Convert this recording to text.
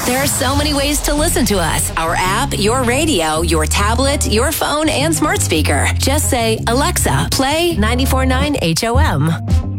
There are so many ways to listen to us. Our app, your radio, your tablet, your phone, and smart speaker. Just say, Alexa, play 94.9 HOM.